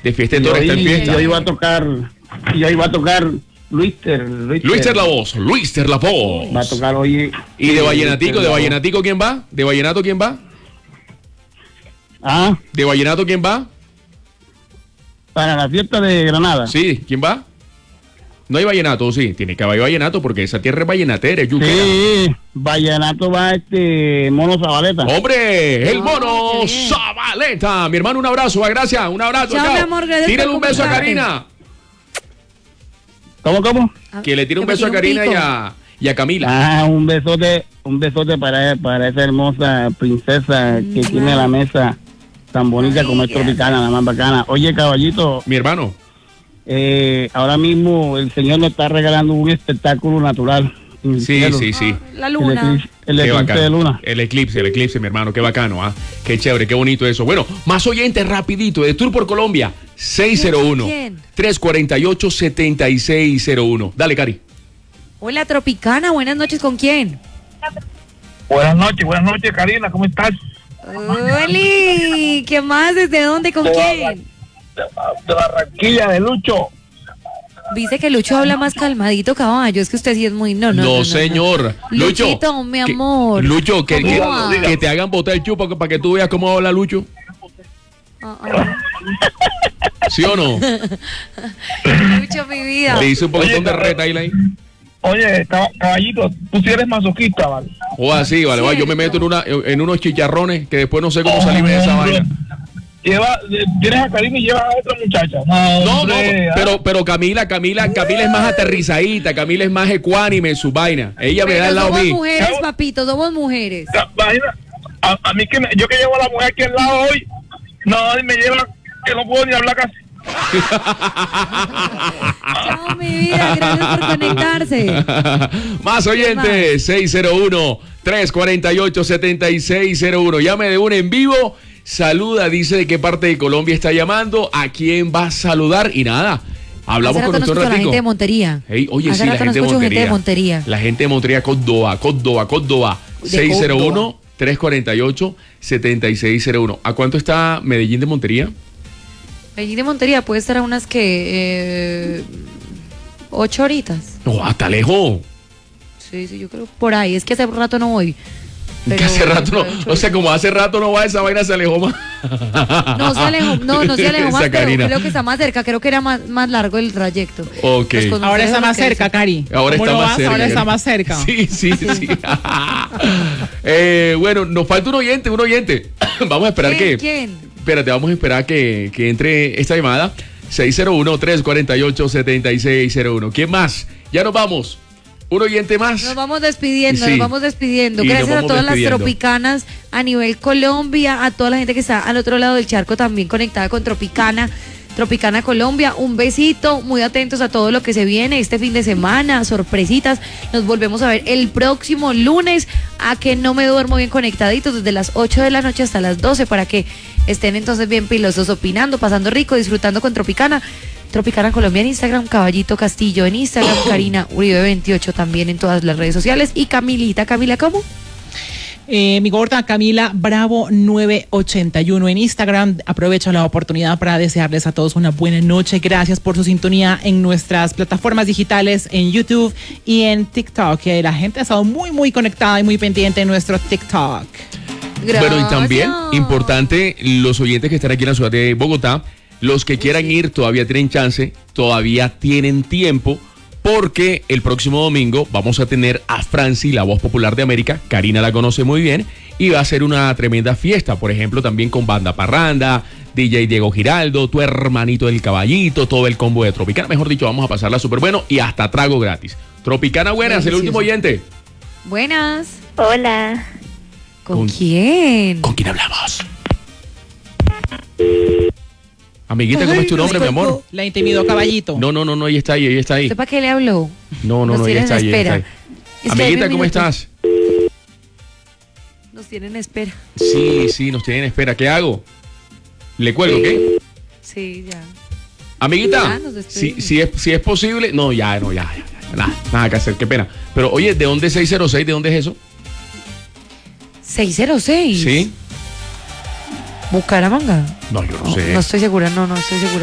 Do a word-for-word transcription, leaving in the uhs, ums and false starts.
de fiesta en Toro, está en fiesta. Yo iba a tocar, yo iba a tocar Luister. Luister, Luister la voz, Luister la voz. Va a tocar hoy. ¿Y de Vallenatico, Luister de Vallenatico quién va? ¿De Vallenato quién va? Ah, ¿De Vallenato quién va? para la fiesta de Granada. Sí, ¿quién va? No hay vallenato, sí, tiene que haber vallenato porque esa tierra es vallenatera, es yuquera. Sí, Vallenato va este Mono Zabaleta. ¡Hombre! ¡El Oh, mono qué bien. Zabaleta! Mi hermano, un abrazo, va, gracias, un abrazo. Chao, mi amor, gracias Tírale por un beso a comunicarme. Karina. ¿Cómo, cómo? Ah, Que le tire un que me beso a tire un Karina y pico. a, y a Camila. Ah, un besote, un besote para, para esa hermosa princesa que Mm, tiene la mesa tan bonita Ay, como es ya. Tropicana, la más bacana. Oye, caballito, Mi hermano. eh, ahora mismo el señor nos está regalando un espectáculo natural. en el Sí, cielo. sí, sí. La El luna. eclipse, el Qué eclipse bacano. de luna. El eclipse, el eclipse, mi hermano, qué bacano, ¿ah? Qué chévere, qué bonito eso. Bueno, más oyentes rapidito de Tour por Colombia, seis cero uno, ¿Quién? tres cuatro ocho, siete seis cero uno. Dale, Cari. Hola, Tropicana, buenas noches, ¿con quién? Buenas noches, buenas noches, Karina, ¿cómo estás? ¡Oli! ¿Qué más? ¿Desde dónde? ¿Con quién? De Barranquilla, de Lucho. Dice que Lucho habla más calmadito, caballo. Es que usted sí es muy... No, no, No, no, no, señor. no. Lucho. Luchito, mi que- amor. Lucho, que, ¿Cómo que, va? que te hagan botar el chupo para que tú veas cómo habla Lucho. Ah, ah. ¿Sí o no? Lucho, mi vida. Le hice un poquitón Oye, de retail ahí. Oye, cab- caballito, tú sí eres masoquista, ¿vale? O así, vale, vale. Yo me meto en, una, en unos chicharrones que después no sé cómo salirme de esa Hombre, vaina. Lleva, tienes a Karina y llevas a otra muchacha. No, No, no, hombre, ah. pero, pero Camila, Camila, Camila es más aterrizadita, Camila es más ecuánime en su vaina. Ella me da Pero al lado somos mío. mujeres, papito, somos mujeres. Ca- imagina, a, a mí que me- yo que llevo a la mujer aquí al lado hoy, no, y me lleva que no puedo ni hablar casi. Chao, mi vida, gracias por conectarse. Más oyentes, seis cero uno, tres cuatro ocho, siete seis cero uno. Llame de una en vivo. Saluda, dice de qué parte de Colombia está llamando, a quién va a saludar y nada. Hablamos Hace con rato no nuestro escucho a la ratico. gente de Montería. Ey, oye, Hace sí, la rato no gente de escucho gente Montería. de Montería. La gente de Montería, Córdoba, Córdoba, Córdoba. De seis cero uno, Córdoba. tres cuatro ocho, siete seis cero uno. ¿A cuánto está Medellín de Montería? Medellín de Montería puede estar a unas que eh, ocho horitas. No, hasta lejos. Sí, sí, yo creo por ahí. Es que hace rato no voy. Que Pero- hace rato no, pero- o sea, como hace rato no va, esa vaina se alejó más. No se alejó, no, no se alejó más, Esa pero Karina. creo que está más cerca. Creo que era más, más largo el trayecto. Ok. Los consejos Ahora está más que cerca, dicen. Cari. Ahora ¿Cómo está no más vas? cerca. Ahora está más cerca. Sí, sí, sí. Eh, bueno, nos falta un oyente, un oyente. Vamos a esperar ¿Quién? que. ¿Quién? Espérate, vamos a esperar que, que entre esta llamada. seis cero uno, tres cuatro ocho, siete seis cero uno. ¿Quién más? Ya nos vamos. Un oyente más. Nos vamos despidiendo, Sí. nos vamos despidiendo. Y nos Gracias a vamos todas despidiendo. las tropicanas a nivel Colombia, a toda la gente que está al otro lado del charco también conectada con Tropicana. Tropicana Colombia, un besito, muy atentos a todo lo que se viene este fin de semana, sorpresitas. Nos volvemos a ver el próximo lunes, a que no me duermo bien conectaditos desde las ocho de la noche hasta las doce para que estén entonces bien pilosos, opinando, pasando rico, disfrutando con Tropicana. Tropicana Colombia en Instagram, Caballito Castillo en Instagram, Karina Uribe veintiocho también en todas las redes sociales y Camilita, Camila, ¿cómo? Eh, mi gorda Camila Bravo nueve ochenta y uno en Instagram. Aprovecho la oportunidad para desearles a todos una buena noche. Gracias por su sintonía en nuestras plataformas digitales, en YouTube y en TikTok. Que la gente ha estado muy, muy conectada y muy pendiente en nuestro TikTok. Bueno, y también, Gracias. importante, los oyentes que están aquí en la ciudad de Bogotá, los que quieran ir todavía tienen chance, todavía tienen tiempo, porque el próximo domingo vamos a tener a Franci, la voz popular de América. Karina la conoce muy bien y va a ser una tremenda fiesta, por ejemplo, también con Banda Parranda, D J Diego Giraldo, tu hermanito del Caballito, todo el combo de Tropicana. Mejor dicho, vamos a pasarla súper bueno y hasta trago gratis. Tropicana Buenas, el Delicioso. último oyente. Buenas. Hola. ¿Con, Con- quién? ¿Con quién hablamos? Amiguita, ¿cómo es tu nombre, mi amor? La intimidó Caballito. No, no, no, no, ella está ahí, ella está ahí. ¿Usted para qué le habló? No, no, Nos no, ella tienen está en ahí, ella está espera. ahí. Es que hay Amiguita, un ¿cómo minuto. estás? Nos tienen en espera. Sí, sí, nos tienen en espera. ¿Qué hago? ¿Le cuelgo, qué? Sí, ya. Amiguita, Ya, nos si, despedimos. si, es, si es posible. No, ya, no, ya, ya, ya, nada, nada que hacer, qué pena. Pero oye, ¿de dónde es seis cero seis? ¿De dónde es eso? seis cero seis. Sí. Bucaramanga. No, yo no No, sé. no estoy segura, no, no estoy segura.